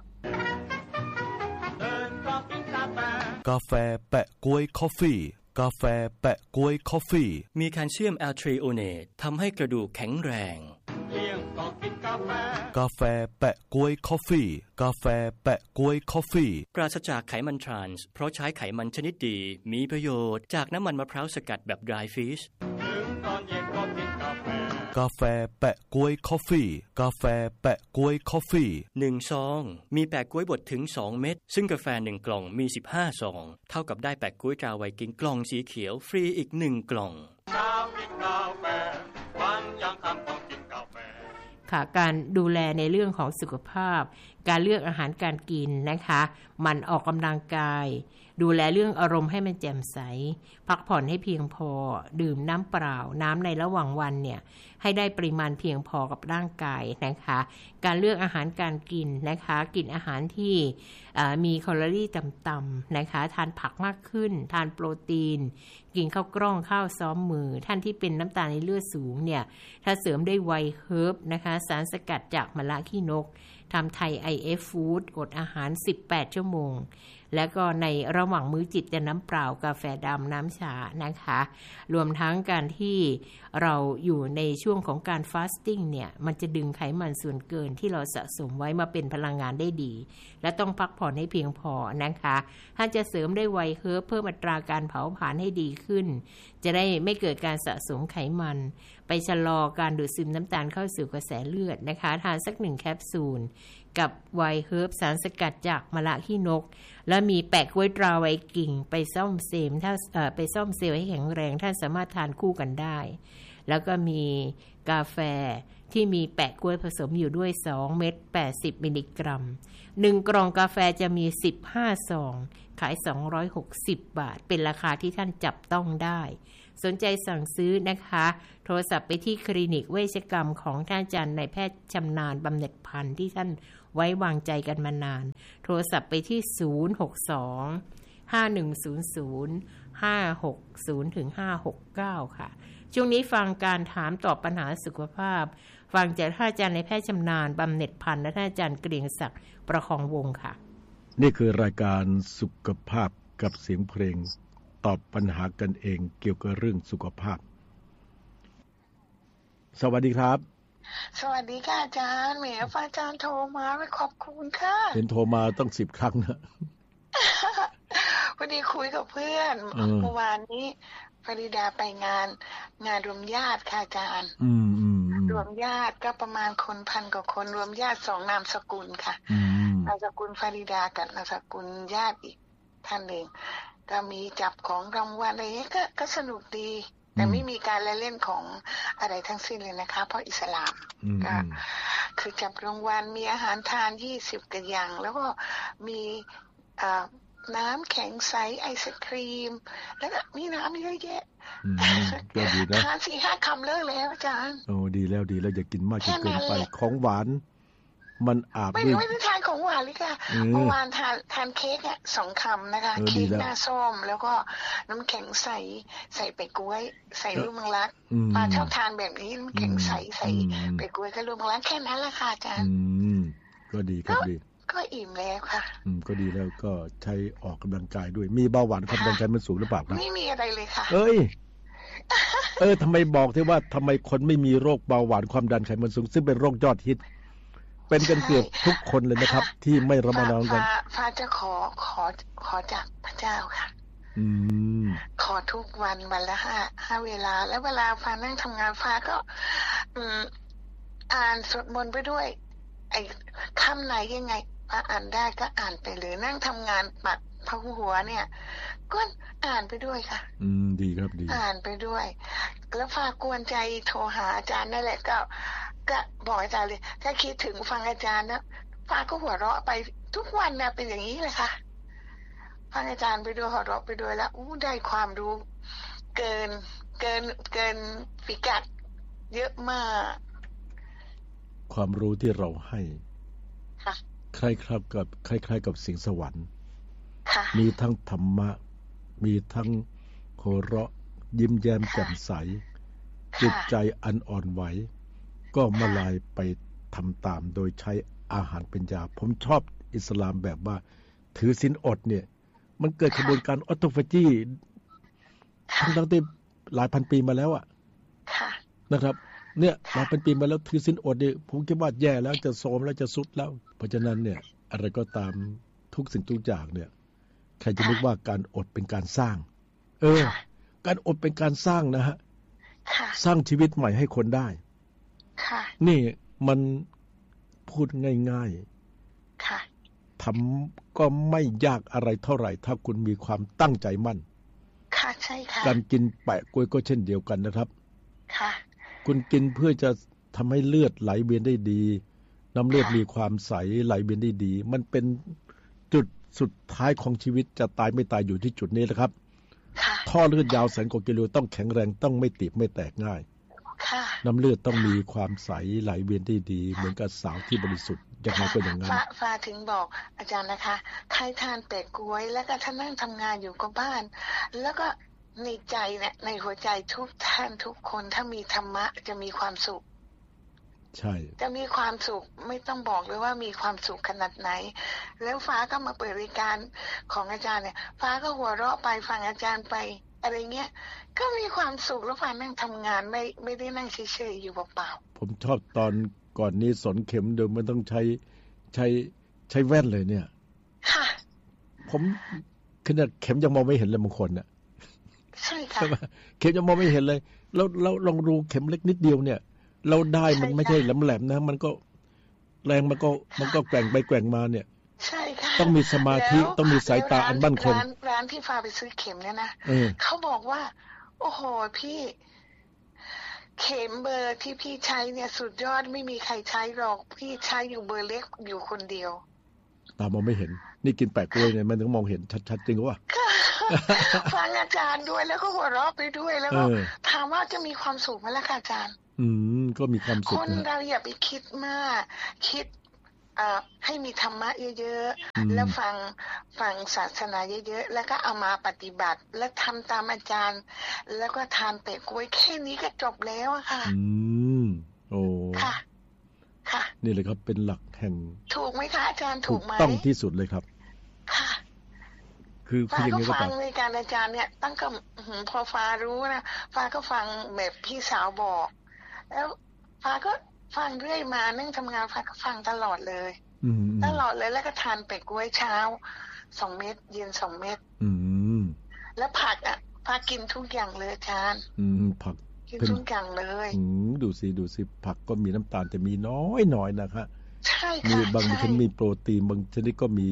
กาแฟแปะก๊วยคอฟฟี่กาแฟแปะก๊วยคอฟฟี่
มีแคลเซียมแอลทริโอเนตทำให้กระดูกแข็งแรง
กาแฟแปะก๊วยคอฟฟี่กาแฟแปะก๊วยคอฟฟี่
ปราศจากไขมันทรานส์เพราะใช้ไขมันชนิดดีมีประโยชน์จากน้ำมันมะพร้าวสกัดแบบ dry fish
กาแฟแปะก๊วยคอฟฟี่กาแฟแปะก๊วยคอฟฟี่
หนึ่งซองมีแปะก๊วยบดถึงสองเม็ดซึ่งกาแฟหนึ่งกล่องมีสิบห้าซองเท่ากับได้แปะก๊วยตราไวกิ้งกล่องสีเขียวฟรีอีกหนึ่งกล่อง
ค่ะการดูแลในเรื่องของสุขภาพการเลือกอาหารการกินนะคะมันออกกำลังกายดูแลเรื่องอารมณ์ให้มันแจ่มใสพักผ่อนให้เพียงพอดื่มน้ำเปล่าน้ำในระหว่างวันเนี่ยให้ได้ปริมาณเพียงพอกับร่างกายนะคะการเลือกอาหารการกินนะคะกินอาหารที่มีแคลอรี่ต่ำๆนะคะทานผักมากขึ้นทานโปรตีนกินข้าวกล้องข้าวซ้อมมือท่านที่เป็นน้ำตาลในเลือดสูงเนี่ยถ้าเสริมด้วยไวเฮิร์บนะคะสารสกัดจากมะละขี้นกทำไทย ไอ เอฟ Food อดอาหารสิบแปดชั่วโมงแล้วก็ในระหว่างมื้อจิตจะน้ำเปล่ากาแฟดำน้ำชานะคะรวมทั้งการที่เราอยู่ในช่วงของการฟาสติ้งเนี่ยมันจะดึงไขมันส่วนเกินที่เราสะสมไว้มาเป็นพลังงานได้ดีและต้องพักผ่อนให้เพียงพอนะคะถ้าจะเสริมได้ไวเฮิร์บเพิ่มอัตราการเผาผลาญให้ดีขึ้นจะได้ไม่เกิดการสะสมไขมันไปชะลอการดูดซึมน้ำตาลเข้าสู่กระแสเลือดนะคะทานสักหนึ่งแคปซูลกับไวเฮิร์บสารสกัดจากมะละขี้นกและมีแปะกล้วยตราไวกิ่งไปซ่อมเซลล์ถ้าเอ่อไปซ่อมเซลล์ให้แข็งแรงท่านสามารถทานคู่กันได้แล้วก็มีกาแฟที่มีแปะกล้วยผสมอยู่ด้วยสองเม็ดแปดสิบมิลลิกรัมหนึ่งกล่องกาแฟจะมีสิบห้าซองขายสองร้อยหกสิบบาทเป็นราคาที่ท่านจับต้องได้สนใจสั่งซื้อนะคะโทรศัพท์ไปที่คลินิกเวชกรรมของท่านอาจารย์นายแพทย์ชำนาญบำเหน็จพันธุ์ที่ท่านไว้วางใจกันมานานโทรศัพท์ไปที่ศูนย์ หก สอง ห้า หนึ่ง ศูนย์ ศูนย์ ห้า หก ศูนย์ ถึง ห้า หก เก้าค่ะช่วงนี้ฟังการถามตอบปัญหาสุขภาพฟังจากท่านอาจารย์นายแพทย์ชำนาญบำเหน็จพันธุ์และท่านอาจารย์เกรียงศักดิ์ประคองวงศ์ค่ะ
นี่คือรายการสุขภาพกับเสียงเพลงตอบปัญหากันเองเกี่ยวกับเรื่องสุขภาพสวัสดีครับ
สวัสดีค่ะอาจารย์แหมอาจารย์โทรมาไม่ขอบคุณค่ะ
เห็นโทรมาต้องสิบครั้งนะ
พอดีคุยกับเพื่อนเมื่อวานนี้ฟาริดาไปงานงานรวมญาติค่ะอาจารย์รวมญาติก็ประมาณคนพันกว่าคนรวมญาติสองนามสกุลค่ะนามสกุลฟาริดากับนามสกุลญาติอีกท่านหนึ่งก็มีจับของรางวัลอะไรเงี้ยก็ก็สนุกดีแต่ไม่มีการเล่นของอะไรทั้งสิ้นเลยนะคะเพราะอิสลามก็คือจับรางวัลมีอาหารทานยี่สิบกว่าอย่างแล้วก็มีน้ำแข็งใสไอศครีมแล้วก็มีน้ำเยอะแยะ
ก็ดีนะ
ทานสี่ห้าคำเลิกแล้วอาจารย์
โอ้ดีแล้วดีแล้วอย่ากินมากจนเกินไปของหวานมันอาบ
ไม่ไม่ได้ทานของหวานเลยค่ะเมื่อวานทานทานเค้กอ่ะสองคำนะคะเค้กหน้าส้มแล้วก็น้ำแข็งใสใส่ไปกล้วยใส่ลูกมังลักปลาชอบทานแบบนี้น้ำแข็งใสใส่ไปกล้วยกับลูกมังลักแค่นั้นแหละค่ะอาจารย์
ก็ดีก็ดี
ก็อิ่มแล้วค่ะ
อืมก็ดีแล้วก็ใช้ออกกำลังกายด้วยมีเบาหวานความดันไขมันสูงหรือเปล่าครับ
ไม่มีอะไรเลยค่ะ
เอ้ยเออทำไมบอกที่ว่าทำไมคนไม่มีโรคเบาหวานความดันไขมันสูงซึ่งเป็นโรคยอดฮิตเป็นกันเกือบทุกคนเลยนะครับที่ไม่ระมัดระวังกัน
ฟ้าจะขอขอขอจากพระเจ้าค่ะ
อืม
ขอทุกวันวันละห้าห้าเวลาแล้วเวลาฟ้านั่งทำงานฟ้าก็อืมอ่านสวดมนต์ไปด้วยไอ้คำไหนยังไงฟ้าอ่านได้ก็อ่านไปเลยนั่งทำงานปักพระหัวเนี่ยก็อ่านไปด้วยค่ะ
อืมดีครับดี
อ่านไปด้วยแล้วฟ้ากวนใจโทรหาอาจารย์นั่นแหละก็ก็บอกอาจารย์เลยถ้าคิดถึงฟังอาจารย์นะฟ้าก็หัวเราะไปทุกวันนะเป็นอย่างนี้เลยค่ะฟังอาจารย์ไปด้วยหัวเราะไปด้วยแล้วอู้ได้ความรู้เกินเกินเกินฟิกัดเยอะมาก
ความรู้ที่เราให้
ค่ะ
คล้ายๆกับคล้ายๆกับเสียงสวรรค์มีทั้งธรรมะมีทั้งหัวเราะยิ้มแย้มแจ่มใสจิตใจอันอ่อนไหวก็มาลายไปทำตามโดยใช้อาหารเป็นยาผมชอบอิสลามแบบว่าถือศีลอดเนี่ยมันเกิดกระบวนการออโตฟาจีตั้งแต่หลายพันปีมาแล้วอ่ะนะครับเนี่ยหลายพันปีมาแล้วถือศีลอดเนี่ยผมคิดว่าแย่แล้วจะโทรมแล้วจะสุดแล้วเพราะฉะนั้นเนี่ยอะไรก็ตามทุกสิ่งทุกอย่างเนี่ยใครจะนึกว่าการอดเป็นการสร้างเออการอดเป็นการสร้างนะฮะสร้างชีวิตใหม่ให้คนได้นี่มันพูดง่ายๆทำก็ไม่ยากอะไรเท่าไหร่ถ้าคุณมีความตั้งใจมั่น
ค่ะใช่ค่ะ
การกินแปะกล้วยก็เช่นเดียวกันนะครับค่ะคุณกินเพื่อจะทำให้เลือดไหลเวียนได้ดีน้ำเลือดมีความใสไหลเวียนได้ดีมันเป็นจุดสุดท้ายของชีวิตจะตายไม่ตายอยู่ที่จุดนี้แหละครับท่อเลือดยาวแสนกว่ากิโลต้องแข็งแรงต้องไม่ตีบไม่แตกง่ายน้ำเลือดต้องมีความใสไหลเวียนได้ดีเหมือนกับสาวที่บริสุทธิ์อย่างไรก็อย่างนั้น
ฟ้าถึงบอกอาจารย์นะคะใครทานเป็ดกล้วยแล้วก็ท่านนั่งทำงานอยู่กับบ้านแล้วก็ในใจเนี่ยในหัวใจทุกท่านทุกคนถ้ามีธรรมะจะมีความสุข
ใช่
จะมีความสุขไม่ต้องบอกเลยว่ามีความสุขขนาดไหนแล้วฟ้าก็มาเปิดรายการของอาจารย์เนี่ยฟ้าก็หัวเราะไปฟังอาจารย์ไปอะไรเงี้ยก็มีความสุขแล้วฟ้านั่งทำงานไม่ไม่ได้นั่งเฉยๆอยู่เปล่า
ๆผมชอบตอนก่อนนี้สนเข็มเดิมมันต้องใช้ใช้ใช้แว่นเลยเนี่ย
ค่ะ
ผมขนาดเข็มยังมองไม่เห็นเลยบางคนน่ะ
ใช่ค่ะ
เข็มยังมองไม่เห็นเลยแล้วเราลองดูเข็มเล็กนิดเดียวเนี่ยเราได้มันไม่ใช่แหลมๆนะมันก็แรงมันก็มันก็แกว่งไปแกว่งมาเนี่ย
ใช่ค่ะ
ต้องมีสมาธิต้องมีสายตาอันมั่นคง
ร้านร้านที่ฟ้าไปซื้อเข็มเนี่ยนะเขาบอกว่าโอ้โหพี่เข็มเบอร์ที่พี่ใช้เนี่ยสุดยอดไม่มีใครใช้หรอกพี่ใช้อยู่เบอร์เล็กอยู่คนเดียว
ตามองไม่เห็นนี่กินแปะกล้วยเนี่ยมันถึงมองเห็นชัดๆจริงวะ
ฟังอาจารย์ด้วยแล้วก็หัวเราะไปด้วยแล้วก็ถามว่าจะมีความสุขไหมล่ะค่ะอาจารย์
อืมก็มีความสุข
คนเราอย่าไปคิดมากคิดอ่าให้มีธรรมะเยอะๆแล้วฟังฟังศาสนาเยอะๆแล้วก็เอามาปฏิบัติและทำตามอาจารย์แล้วก็ทานเป็ดกล้วยแค่นี้ก็จบแล้วอะค่ะ
อืมโอ้
ค่ะค่ะ
นี่เลยครับเป็นหลักแห่ง
ถูกไหมคะอาจารย์ถูกไหม
ต้องที่สุดเลยครับ
ค่ะ
คือ
ฟ้าก็ฟังในการอาจารย์เนี่ยตั้งก็พอฟ้ารู้นะฟ้าก็ฟังแบบพี่สาวบอกแล้วฟ้าก็ฟังเรื่อยมานั่งทำงานฟ้าก็ฟังตลอดเลยตลอดเลยแล้วก็ทานเป็ดกล้วยเช้าสองเม็ดเย็นสองเม็ดแล้วผักอ่ะฟ้ากินทุกอย่างเลยอาจารย์
ผัก
กินทุกอย่างเลย
ดูสิดูสิผักก็มีน้ำตาลแต่มีน้อยหน่อยนะคะ
ใช่ค่ะ
มีบางชนิดมีโปรตีนบางชนิดก็มี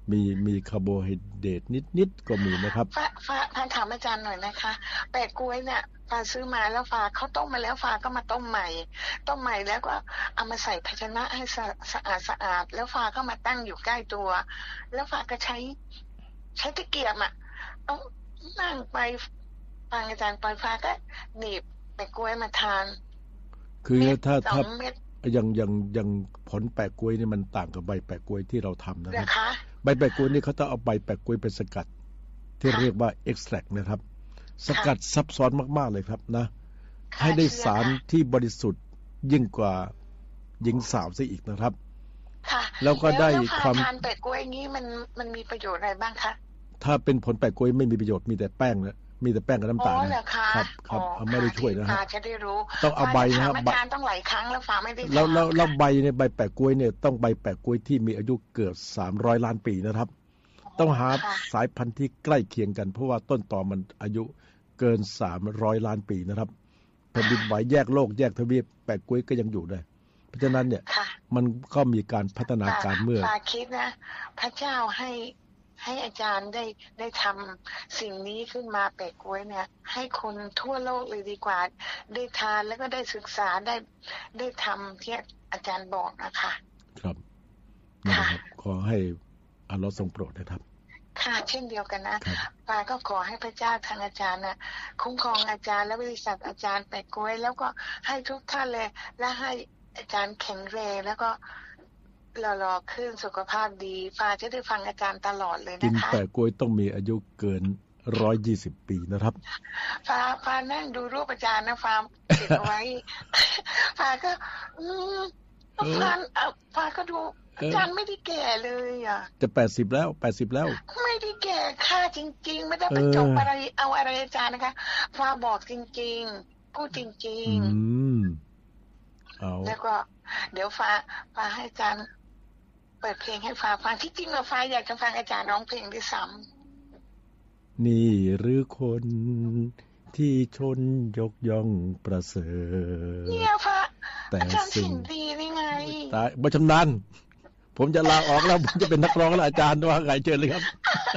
มีมีคาร์โบไฮเดรตนิดๆก็มีนะครับ
ฟ้าฟ้าฟ้าถามอาจารย์หน่อยนะคะแปะกล้วยเนี่ยฟ้าซื้อมาแล้วฟ้าเขาต้มมาแล้วฟ้าก็มาต้มใหม่ต้มใหม่แล้วก็เอามาใส่ภาชนะให้สะสะอาดสะอาดแล้วฟ้าก็มาตั้งอยู่ใกล้ตัวแล้วฟ้าก็ใช้ใช้ตะเกียบอ่ะเอานั่งไปฟังอาจารย์ปล่อยฟ้าก็หนีบแปะกล้วยมาทาน
คือถ้าถ้าอย่างอย่างอย่างผลแปะกล้วยนี่มันต่างกับใบแปะกล้วยที่เราทำนะครับใบแปะกล้วยนี่เขาต้องเอาใบแปะกล้วยไปสกัดที่เรียกว่า extract นะครับสกัดซับซ้อนมากๆเลยครับนะให้ได้สารที่บริสุทธิ์ยิ่งกว่าหญิงสาวซะอีกนะครับ
ค่ะ
แล้วก็ได้ความ
ทานแปะกล้วยนี้มันมันมีประโยชน์อะไรบ้างคะ
ถ้าเป็นผลแปะกล้วยไม่มีประโยชน์มีแต่แป้งนะมีแต่แป้งกับน้ำตาลนะครับครับไม่ได้ช่วยนะครับ
จะได้รู้
ต้องเอาใบนะครับ
ใบต้องหลายครั้งแล้วฟ้าไม่ได้
แล้วแล้วแล้วใบในใบแปะกล้วยเนี่ยต้องใบแปะกล้วยที่มีอายุเกือบสามร้อยล้านปีนะครับต้องหาสายพันธุ์ที่ใกล้เคียงกันเพราะว่าต้นตอมันอายุเกินสามร้อยล้านปีนะครับแผ่นดินไหวแยกโลกแยกทวีปแปะกล้วยก็ยังอยู่ได้เพราะฉะนั้นเนี่ยมันก็มีการพัฒนาการเมื่อ
ฟ้าคิดนะพระเจ้าให้ให้อาจารย์ได้ได้ทำสิ่งนี้ขึ้นมาแปะกล้วยเนี่ยให้คนทั่วโลกเลยดีกว่าได้ทานแล้วก็ได้ศึกษาได้ได้ทำที่อาจารย์บอกนะคะ
ครับนะครับขอให้อัลเลาะห์ทรงโปรดนะครับ
ค่ะเช่นเดียวกันนะฟ้าก็ขอให้พระเจ้าทางอาจารย์นะคุ้มครองอาจารย์และบริษัทอาจารย์แปะกล้วยแล้วก็ให้ทุกท่านเลยและให้อาจารย์แข็งแรงแล้วก็รอๆขึ้นสุขภาพดีฟ้าจะได้ฟังอาจารย์ตลอดเลยนะคะ
กินแปะกล้วยต้องมีอายุเกินหนึ่งร้อยยี่สิบปีนะครับ
ฟ้าฟ้านั่งดูรูปอาจารย์นะฟ้าเก็บไว้ฟ้าก็อืมฟ้าฟ้าก็ดูอาจารย์ไม่ได้แก่เลยอ่ะ
จะแปดสิบแล้วแปดสิบแล้ว
ไม่ได้แก่ค่าจริงๆไม่ได้ไปจบอะไรเอาอะไรอาจารย์นะคะฟ้าบอกจริงๆพูดจริงๆ
อืมเอา
แล้วก็เดี๋ยวฟ้าฟ้าให้อาจารย์เปิดเพลงให้ฟ้าฟังที่จริงเราฟ้าอยากจะฟังอาจารย์ร้องเพลงด้วยซ้
ำนี่หรือคนที่ชนยกย่องประเสริฐ
เนี่ยฟ้าอาจารย์สิ่งดีนี่ไง
ตายบ่ชำนาญผมจะลาออกแล้วผมจะเป็นนักร้องแล้วอาจารย์ว่าไงเชิญเลยครับ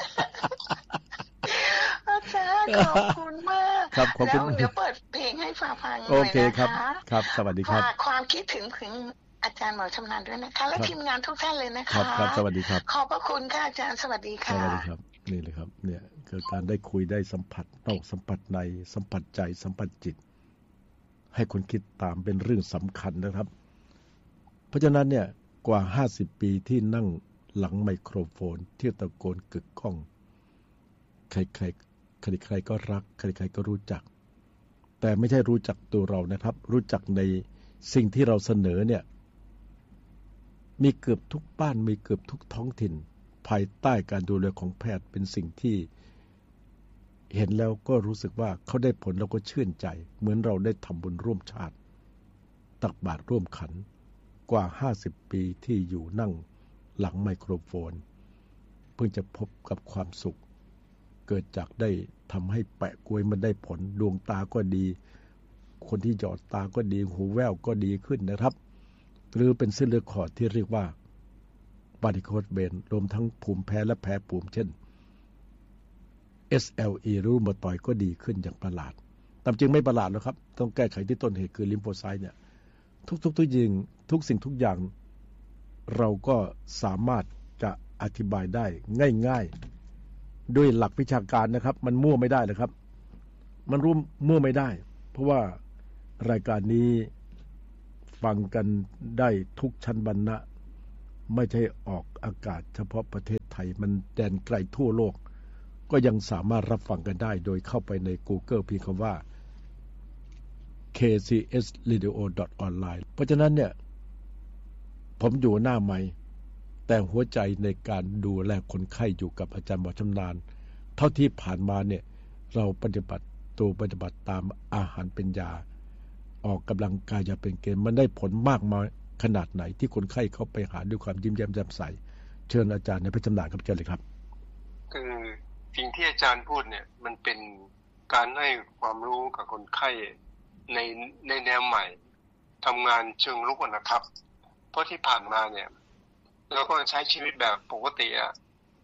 อาจารย์ขอบคุณมาก
ครับขอบคุณ
เดี๋ยวเปิดเพลงให้ฟ้าฟังหน่อยนะคะ
โอเคครับครับสวัสดีครับ
ความคิดถึงถึงอาจารย์หมอชำนาญด้วยนะคะและทีมงานทุกท่านเลยนะคะ
ครับครับสวัสดีครับ
ขอบพระคุณค่ะอาจารย์สวัสดีค่ะ
สวัสดีครับนี่เลยครับเนี่ยคือการได้คุยได้สัมผัสนอกสัมผัสในสัมผัสใจสัมผัสจิตให้คนคิดตามเป็นเรื่องสำคัญนะครับเพราะฉะนั้นเนี่ยกว่าห้าสิบปีที่นั่งหลังไมโครโฟนที่ตะโกนกึกก้องใครๆใครๆก็รักใครๆก็รู้จักแต่ไม่ใช่รู้จักตัวเรานะครับรู้จักในสิ่งที่เราเสนอเนี่ยมีเกือบทุกบ้านมีเกือบทุกท้องถิ่นภายใต้การดูแลของแพทย์เป็นสิ่งที่เห็นแล้วก็รู้สึกว่าเขาได้ผลเราก็ชื่นใจเหมือนเราได้ทำบุญร่วมชาติตักบาตรร่วมขันกว่าห้าสิบปีที่อยู่นั่งหลังไมโครโฟนเพิ่งจะพบกับความสุขเกิดจากได้ทำให้แปะกล้วยมันได้ผลดวงตาก็ดีคนที่หยอดตาก็ดีหูแว่วก็ดีขึ้นนะครับหรือเป็นเส้นเลือดขอดที่เรียกว่าบาริโคสเบนรวมทั้งภูมิแพ้และแพ้ภูมิเช่น เอส แอล อี หรือรูมาตอยด์ก็ดีขึ้นอย่างประหลาดตามจริงไม่ประหลาดหรอกครับต้องแก้ไขที่ต้นเหตุคือลิมโฟไซต์เนี่ยทุกๆทุกยิงทุกสิ่งทุกอย่างเราก็สามารถจะอธิบายได้ง่ายๆด้วยหลักวิชาการนะครับมันมั่วไม่ได้เลยครับมันรู้มั่วไม่ได้เพราะว่ารายการนี้ฟังกันได้ทุกชั้นวรรณะไม่ใช่ออกอากาศเฉพาะประเทศไทยมันแดนไกลทั่วโลกก็ยังสามารถรับฟังกันได้โดยเข้าไปใน Google พิมพ์คำว่า เค ซี เอส เรดิโอ ดอท ออนไลน์ เพราะฉะนั้นเนี่ยผมอยู่หน้าไมค์แต่หัวใจในการดูแลคนไข้อยู่กับอาจารย์หมอชำนาญเท่าที่ผ่านมาเนี่ยเราปฏิบัติตัวปฏิบัติตามอาหารเป็นยาออกกำลังกายอย่าเป็นเกณฑ์มันได้ผลมากมายขนาดไหนที่คนไข้เขาไปหาด้วยความยิ้มแย้มแจ่มใสเชิญอาจารย์ในพระชำนาญครับเชิญเลยครับ
คือสิ่งที่อาจารย์พูดเนี่ยมันเป็นการให้ความรู้กับคนไข้ในในแนวใหม่ทำงานเชิงรุกนะครับเพราะที่ผ่านมาเนี่ยเราก็ใช้ชีวิตแบบปกติอะ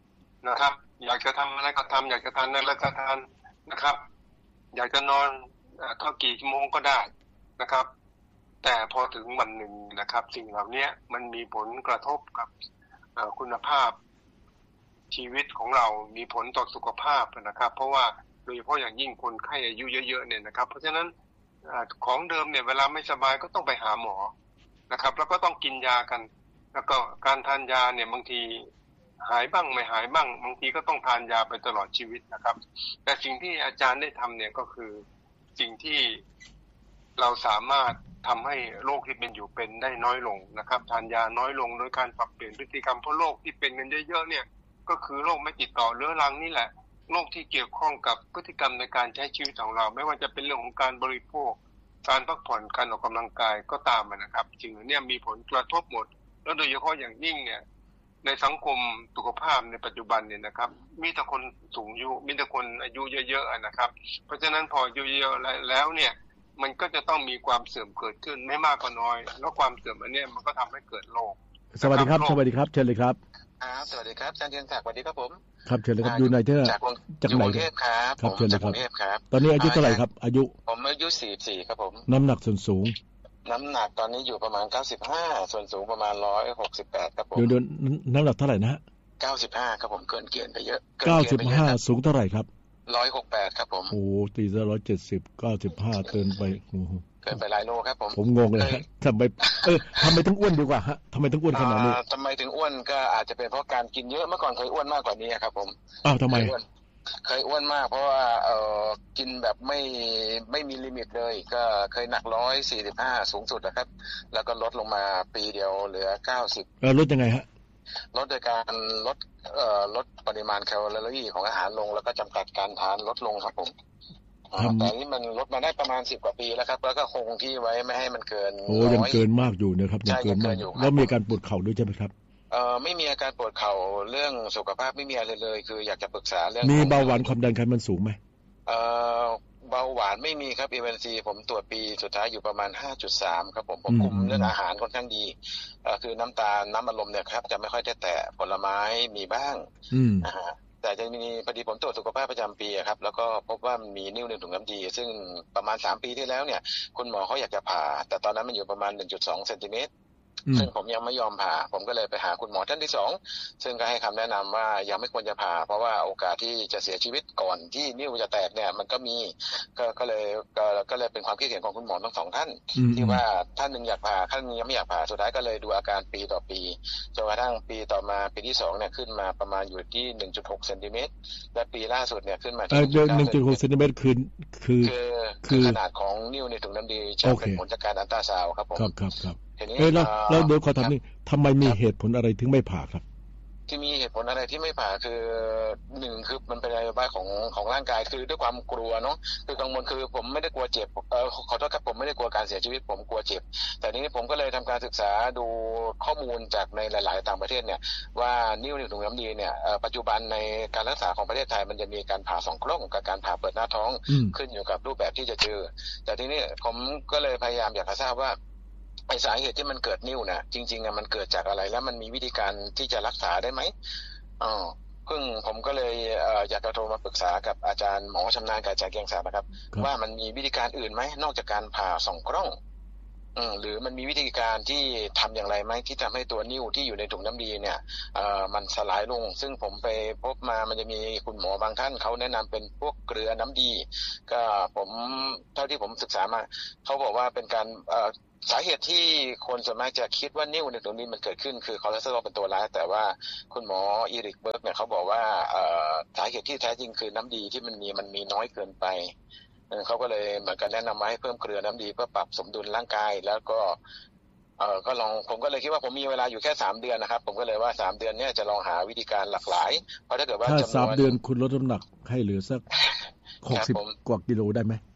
นะครับอยากจะทำอะไรก็ทำอยากจะทานอะไรก็ทานนะครับอยากจะนอนเท่ากี่ชั่วโมงก็ได้นะครับแต่พอถึงวันหนึ่งนะครับสิ่งเหล่านี้มันมีผลกระทบกับคุณภาพชีวิตของเรามีผลต่อสุขภาพนะครับเพราะว่าโดยเฉพาะอย่างยิ่งคนไข้อายุเยอะๆเนี่ยนะครับเพราะฉะนั้นของเดิมเนี่ยเวลาไม่สบายก็ต้องไปหาหมอนะครับแล้วก็ต้องกินยากันแล้วก็การทานยาเนี่ยบางทีหายบ้างไม่หายบ้างบางทีก็ต้องทานยาไปตลอดชีวิตนะครับแต่สิ่งที่อาจารย์ได้ทำเนี่ยก็คือสิ่งที่เราสามารถทำให้โรคที่เป็นอยู่เป็นได้น้อยลงนะครับทานยาน้อยลงโดยการปรับเปลี่ยนพฤติกรรมเพราะโรคที่เป็นกันเยอะๆเนี่ยก็คือโรคไม่ติดต่อเรื้อรังนี่แหละโรคที่เกี่ยวข้องกับพฤติกรรมในการใช้ชีวิตของเราไม่ว่าจะเป็นเรื่องของการบริโภคการพักผ่อนการออกกำลังกายก็ตามนะครับจริงๆเนี่ยมีผลกระทบหมดแล้วโดยเฉพาะอย่างยิ่งเนี่ยในสังคมสุขภาพในปัจจุบันเนี่ยนะครับมีแต่คนสูงอายุมีแต่คนอายุเยอะๆนะครับเพราะฉะนั้นพออายุเยอะแล้วเนี่ยมันก็จะต้องมีความเสื่อมเกิดขึ้นไม่มากก็น้อยแล้วความเสื่อมอันนี้มันก็ทำให้เกิดโรค
สวัสดีครับสวัสดีครับเชิญเลยครับ
ครับสวัสดีครับอาจารย์เทียนศักดิ์สวัสดีครับผม
ครับเชิญเลยครับอยู่ในเทอ
จากจากกรุงเทพครับ
ครับเชิญเลย
ครับ
ตอนนี้อายุเท่าไหร่ครับอายุ
ผมอายุสี่สิบสี่ครับผม
น้ำหนักส่วนสูง
น้ำหนักตอนนี้อยู่ประมาณเก้าสิบห้าส่วนสูงประมาณหนึ่งร้อยหกสิบแปดครับผม
เดี๋ยวน้ำหนักเท่าไหร่นะฮะ
เก้าสิบห้าครับผมเกินเกณฑ์ไปเยอะ
เก้าสิบห้าสูงเท่าไหร่ครับ
หนึ่งร้อยหกสิบแปดครับผม
โอ้ตีซะหนึ่งร้อยเจ็ดสิบ เก้าสิบห้าเกินไป
เกินไปหลายโลครับผม
ผมงงเลยฮะทำไมเออทำไมต้องอ้วนดีกว่าฮะทำไมต้องอ้วนขนาดนี้
ทำไมถึงอ้วนก็อาจจะเป็นเพราะการกินเยอะเมื่อก่อนเคยอ้วนมากกว่านี้ครับผม
อ้าวทำไม
เคยอ้วนมากเพราะว่าเอ่อกินแบบไม่ไม่มีลิมิตเลยก็เคยหนักหนึ่งร้อยสี่สิบห้าสูงสุดนะครับแล้วก็ลดลงมาปีเดียวเหลือเก้าสิบ
เออลดยังไงฮะ
ลดโดยการลดเอ่อลดปริมาณแคลอรี่ของอาหารลงแล้วก็จำกัดการทานลดลงครับผมแต่นี้มันลดมาได้ประมาณสิบกว่าปีแล้วครับแล้วก็คงที่ไว้ไม่ให้มันเกิน
โอ้ยังเกินมากอยู่นะครับยังเกินมากแล้วมีการปวดเข่าด้วยใช่ไหมครับ
เอ่อไม่มีอาการปวดเข่าเรื่องสุขภาพไม่มีอะไรเลยคืออยากจะปรึกษาเรื่อง
มีเบาหวานความดันไขมันสูงไหม
เอ่อเบาหวานไม่มีครับ เอ วัน ซี ผมตรวจปีสุดท้ายอยู่ประมาณ ห้าจุดสาม ครับผมผมคุมเรื่องอาหารค่อนข้างดีเอ่อคือน้ำตาลน้ำอัดลมเนี่ยครับจะไม่ค่อยได้แตะผลไม้มีบ้างนะฮะแต่จะมีพอดีผมตรวจสุขภาพประจำปีครับแล้วก็พบว่ามันมีนิ่วในถุงน้ำดีซึ่งประมาณสามปีที่แล้วเนี่ยคุณหมอเขาอยากจะผ่าแต่ตอนนั้นมันอยู่ประมาณ หนึ่งจุดสอง เซนติเมตรซึ่งผมยังไม่ยอมผ่าผมก็เลยไปหาคุณหมอท่านที่สองซึ่งก็ให้คำแนะนำว่ายังไม่ควรจะผ่าเพราะว่าโอกาสที่จะเสียชีวิตก่อนที่นิ้วจะแตกเนี่ยมันก็มีก็ก็เลยก็ก็เลยเป็นความคิดเห็นของคุณหมอทั้งสองท่านที่ว่าท่านหนึ่งอยากผ่าท่านนึงยังไม่อยากผ่าสุดท้ายก็เลยดูอาการปีต่อปีจนกระทั่งปีต่อมาปีที่สองเนี่ยขึ้นมาประมาณอยู่ที่ หนึ่งจุดหก เซนติเมตรและปีล่าสุดเนี่ยขึ้นมาที่
หนึ่งจุดหก เซนติเมตรคือคือ
คือขนาดของนิ้วในถุงน้ำดีจะเป็นผลจากการอัลตราซาวด์ครับผม
ครับครับครับเอ้ยแล้วแล้วเดี๋ยวขอถามนี่ทำไมมีเหตุผลอะไรถึงไม่ผ่าครับ
ที่มีเหตุผลอะไรที่ไม่ผ่าคือหนึ่งคือมันเป็นนโยบายของของร่างกายคือด้วยความกลัวเนาะคือกังวลคือผมไม่ได้กลัวเจ็บเออขอโทษครับผมไม่ได้กลัวการเสียชีวิตผมกลัวเจ็บแต่นี้ผมก็เลยทำการศึกษาดูข้อมูลจากในหลายๆต่างประเทศเนี่ยว่านิ้วในถุงน้ำดีเนี่ยปัจจุบันในการรักษาของประเทศไทยมันจะมีการผ่าสองกล้องกับการผ่าเปิดหน้าท้องขึ้นอยู่กับรูปแบบที่จะเจอแต่ทีนี้ผมก็เลยพยายามอยากจะทราบว่าไอสาเหตุที่มันเกิดนิ่วนะจริงๆอะมันเกิดจากอะไรแล้วมันมีวิธีการที่จะรักษาได้ไหมอ๋อเพิ่งผมก็เลยเอ่ออยากจะโทรมาปรึกษากับอาจารย์หมอชำนาญการจากเกียงศักดิ์นะครับว่ามันมีวิธีการอื่นไหมนอกจากการผ่าสองกล้องอืมหรือมันมีวิธีการที่ทำอย่างไรไหมที่ทำให้ตัวนิ่วที่อยู่ในถุงน้ำดีเนี่ยเอ่อมันสลายลงซึ่งผมไปพบมามันจะมีคุณหมอบางท่านเขาแนะนำเป็นพวกเกลือน้ำดีก็ผมเท่าที่ผมศึกษามาเขาบอกว่าเป็นการเอ่อสาเหตุที่คนส่วนมากจะคิดว่านิ่วในตรงนี้มันเกิดขึ้นคือคอเลสเตอรอลเป็นตัวร้ายแต่ว่าคุณหมออีริกเบิร์กเนี่ยเขาบอกว่าสาเหตุที่แท้จริงคือน้ำดีที่มันมีมันมีน้อยเกินไปเขาก็เลยเหมือนกันแนะนำมาให้เพิ่มเกลือน้ำดีเพื่อปรับสมดุลร่างกายแล้วก็เออก็ลองผมก็เลยคิดว่าผมมีเวลาอยู่แค่สามเดือนนะครับผมก็เลยว่าสามเดือนเนี้ยจะลองหาวิธีการหลากหลายเพราะถ้าเกิดว่า
ถ้าสามเดือนคุณลดน้ำหนักให้เหลือสักหกสิบกว่ากิโลได้ไหม